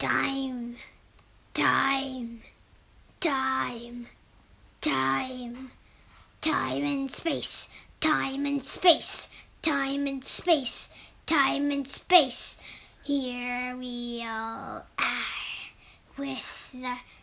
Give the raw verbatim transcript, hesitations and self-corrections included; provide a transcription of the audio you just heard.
Time, time, time, time, time and space, time and space, time and space, time and space. Here we all are with the